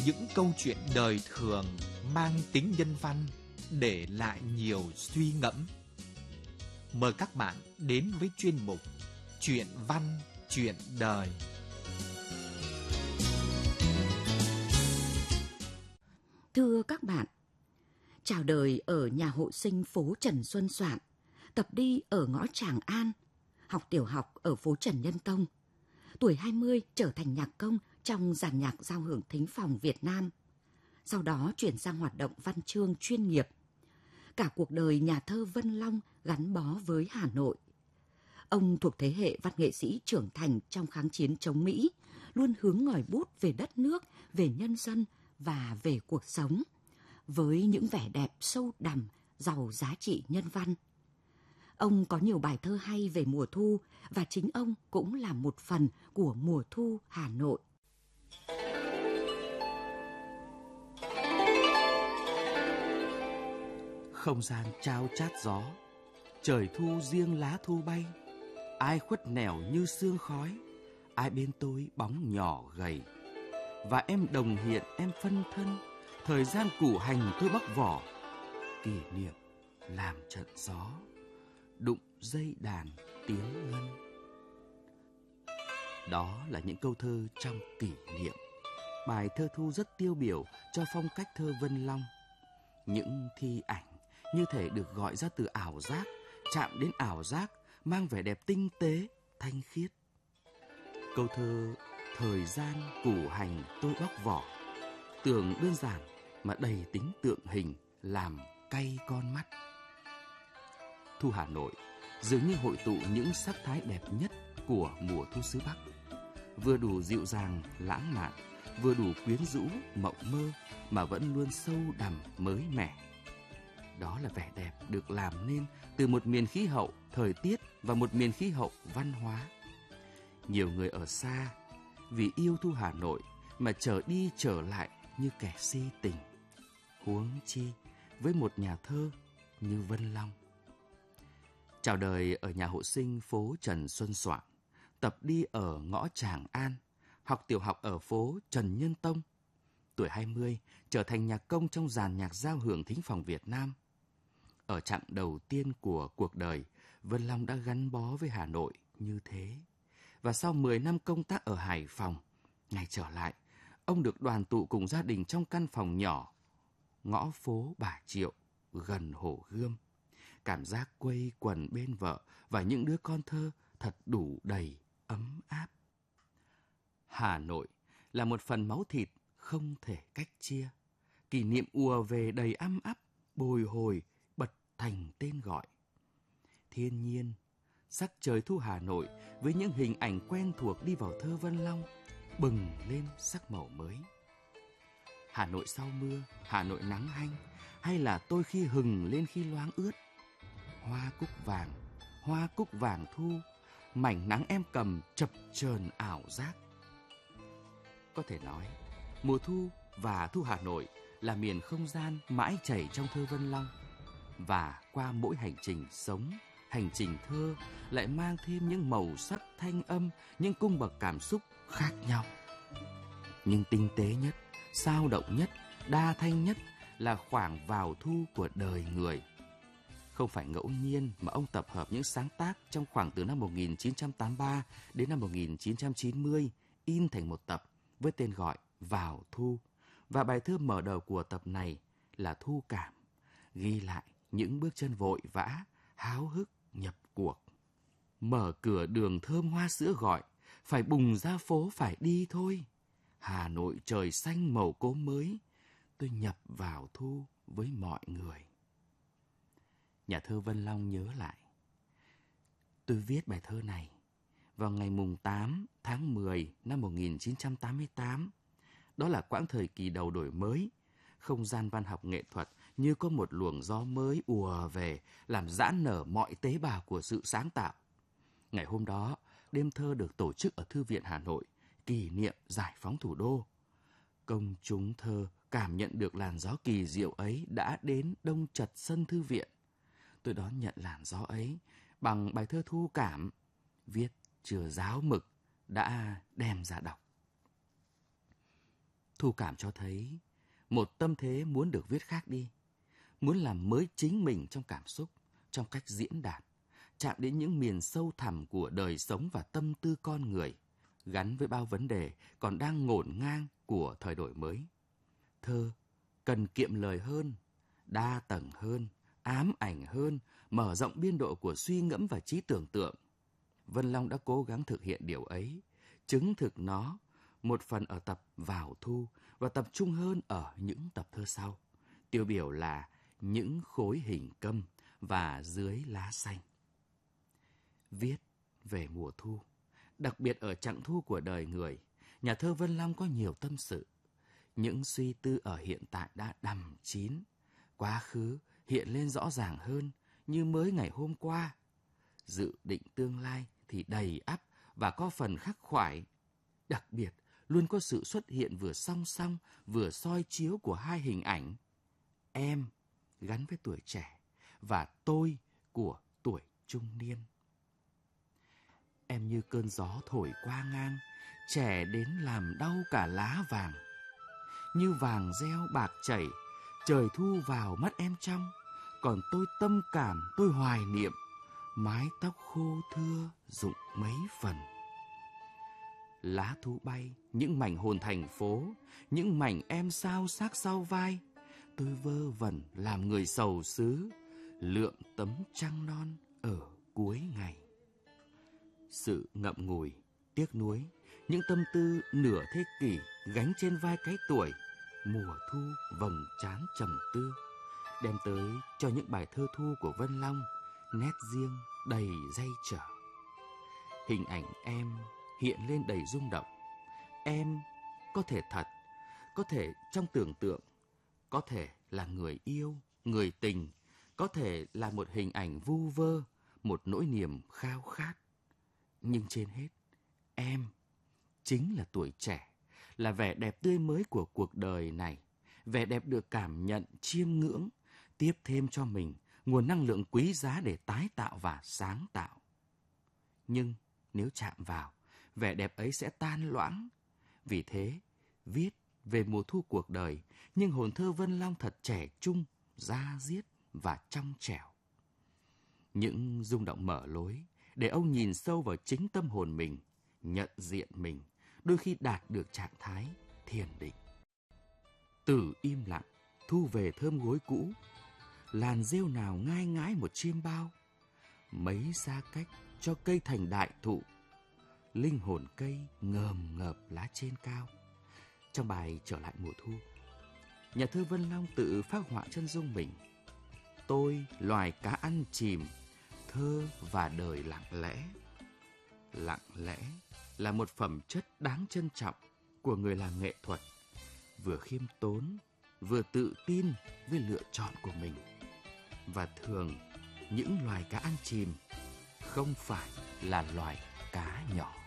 những câu chuyện đời thường mang tính nhân văn, để lại nhiều suy ngẫm. Mời các bạn đến với chuyên mục Chuyện văn, chuyện đời. Thưa các bạn, chào đời ở nhà hộ sinh phố Trần Xuân Soạn, tập đi ở ngõ Tràng An, học tiểu học ở phố Trần Nhân Tông. Tuổi 20 trở thành nhạc công trong dàn nhạc giao hưởng thính phòng Việt Nam. Sau đó chuyển sang hoạt động văn chương chuyên nghiệp. Cả cuộc đời nhà thơ Vân Long gắn bó với Hà Nội. Ông thuộc thế hệ văn nghệ sĩ trưởng thành trong kháng chiến chống Mỹ, luôn hướng ngòi bút về đất nước, về nhân dân và về cuộc sống, với những vẻ đẹp sâu đậm, giàu giá trị nhân văn. Ông có nhiều bài thơ hay về mùa thu, và chính ông cũng là một phần của mùa thu Hà Nội. Không gian trao chát gió, trời thu riêng lá thu bay. Ai khuất nẻo như sương khói, ai bên tôi bóng nhỏ gầy. Và em đồng hiện em phân thân, thời gian củ hành tôi bóc vỏ. Kỷ niệm làm trận gió, đụng dây đàn tiếng ngân. Đó là những câu thơ trong Kỷ niệm, bài thơ thu rất tiêu biểu cho phong cách thơ Vân Long. Những thi ảnh như thể được gọi ra từ ảo giác, chạm đến ảo giác, mang vẻ đẹp tinh tế, thanh khiết. Câu thơ thời gian củ hành tôi bóc vỏ, tưởng đơn giản mà đầy tính tượng hình, làm cay con mắt. Thu Hà Nội dường như hội tụ những sắc thái đẹp nhất của mùa thu xứ Bắc, vừa đủ dịu dàng, lãng mạn, vừa đủ quyến rũ, mộng mơ, mà vẫn luôn sâu đậm, mới mẻ. Đó là vẻ đẹp được làm nên từ một miền khí hậu, thời tiết và một miền khí hậu văn hóa. Nhiều người ở xa vì yêu Thu Hà Nội mà trở đi trở lại như kẻ si tình. Huống chi với một nhà thơ như Vân Long. Chào đời ở nhà hộ sinh phố Trần Xuân Soạn, tập đi ở ngõ Tràng An, học tiểu học ở phố Trần Nhân Tông. Tuổi 20 trở thành nhạc công trong dàn nhạc giao hưởng thính phòng Việt Nam. Ở chặng đầu tiên của cuộc đời, Vân Long đã gắn bó với Hà Nội như thế. Và sau 10 năm công tác ở Hải Phòng, ngày trở lại, ông được đoàn tụ cùng gia đình trong căn phòng nhỏ, ngõ phố Bà Triệu, gần Hồ Gươm. Cảm giác quây quần bên vợ và những đứa con thơ thật đủ đầy, ấm áp. Hà Nội là một phần máu thịt không thể cách chia. Kỷ niệm ùa về đầy ăm ắp, bồi hồi, bật thành tên gọi. Thiên nhiên, sắc trời thu Hà Nội với những hình ảnh quen thuộc đi vào thơ Vân Long, bừng lên sắc màu mới. Hà Nội sau mưa, Hà Nội nắng hanh, hay là tôi khi hừng lên khi loáng ướt. Hoa cúc vàng thu, mảnh nắng em cầm chập chờn ảo giác. Có thể nói, mùa thu và thu Hà Nội là miền không gian mãi chảy trong thơ Vân Long. Và qua mỗi hành trình sống, hành trình thơ lại mang thêm những màu sắc thanh âm, những cung bậc cảm xúc khác nhau. Nhưng tinh tế nhất, sao động nhất, đa thanh nhất là khoảng vào thu của đời người. Không phải ngẫu nhiên mà ông tập hợp những sáng tác trong khoảng từ năm 1983 đến năm 1990 in thành một tập với tên gọi Vào Thu. Và bài thơ mở đầu của tập này là Thu Cảm, ghi lại những bước chân vội vã, háo hức nhập cuộc. Mở cửa đường thơm hoa sữa gọi, phải bùng ra phố phải đi thôi. Hà Nội trời xanh màu cốm mới, tôi nhập vào thu với mọi người. Nhà thơ Vân Long nhớ lại. Tôi viết bài thơ này vào ngày mùng 8 tháng 10 năm 1988. Đó là quãng thời kỳ đầu đổi mới. Không gian văn học nghệ thuật như có một luồng gió mới ùa về, làm giãn nở mọi tế bào của sự sáng tạo. Ngày hôm đó, đêm thơ được tổ chức ở Thư viện Hà Nội, kỷ niệm giải phóng thủ đô. Công chúng thơ cảm nhận được làn gió kỳ diệu ấy đã đến đông chật sân thư viện. Tôi đón nhận làn gió ấy bằng bài thơ Thu Cảm, viết chưa ráo mực, đã đem ra đọc. Thu cảm cho thấy một tâm thế muốn được viết khác đi, muốn làm mới chính mình trong cảm xúc, trong cách diễn đạt, chạm đến những miền sâu thẳm của đời sống và tâm tư con người, gắn với bao vấn đề còn đang ngổn ngang của thời đổi mới. Thơ cần kiệm lời hơn, đa tầng hơn, ám ảnh hơn, mở rộng biên độ của suy ngẫm và trí tưởng tượng. Vân Long đã cố gắng thực hiện điều ấy, chứng thực nó một phần ở tập Vào Thu và tập trung hơn ở những tập thơ sau, tiêu biểu là Những khối hình câm và Dưới lá xanh. Viết về mùa thu, đặc biệt ở chặng thu của đời người, nhà thơ Vân Long có nhiều tâm sự. Những suy tư ở hiện tại đã đằm chín, quá khứ hiện lên rõ ràng hơn như mới ngày hôm qua. Dự định tương lai thì đầy ắp và có phần khắc khoải. Đặc biệt, luôn có sự xuất hiện vừa song song, vừa soi chiếu của hai hình ảnh. Em gắn với tuổi trẻ và tôi của tuổi trung niên. Em như cơn gió thổi qua ngang, trẻ đến làm đau cả lá vàng. Như vàng reo bạc chảy, trời thu vào mắt em trong, còn tôi tâm cảm, tôi hoài niệm, mái tóc khô thưa rụng mấy phần. Lá thu bay, những mảnh hồn thành phố, những mảnh em sao xác sau vai. Tôi vơ vẩn làm người sầu xứ, lượm tấm trăng non ở cuối ngày. Sự ngậm ngùi, tiếc nuối, những tâm tư nửa thế kỷ gánh trên vai cái tuổi, mùa thu vầng trán trầm tư, đem tới cho những bài thơ thu của Vân Long nét riêng đầy dây trở. Hình ảnh em hiện lên đầy rung động. Em có thể thật, có thể trong tưởng tượng, có thể là người yêu, người tình, có thể là một hình ảnh vu vơ, một nỗi niềm khao khát. Nhưng trên hết, em chính là tuổi trẻ, là vẻ đẹp tươi mới của cuộc đời này, vẻ đẹp được cảm nhận, chiêm ngưỡng, tiếp thêm cho mình nguồn năng lượng quý giá để tái tạo và sáng tạo. Nhưng nếu chạm vào, vẻ đẹp ấy sẽ tan loãng. Vì thế, viết về mùa thu cuộc đời, nhưng hồn thơ Vân Long thật trẻ trung, da diết và trong trẻo. Những rung động mở lối để ông nhìn sâu vào chính tâm hồn mình, nhận diện mình, đôi khi đạt được trạng thái thiền định. Từ im lặng, thu về thơm gối cũ, làn rêu nào ngai ngái một chiêm bao, mấy xa cách cho cây thành đại thụ, linh hồn cây ngờm ngợp lá trên cao. Trong bài Trở lại mùa thu, nhà thơ Vân Long tự phác họa chân dung mình. Tôi loài cá ăn chìm, thơ và đời lặng lẽ. Lặng lẽ là một phẩm chất đáng trân trọng của người làm nghệ thuật, vừa khiêm tốn, vừa tự tin với lựa chọn của mình. Và thường, những loài cá ăn chìm không phải là loài cá nhỏ.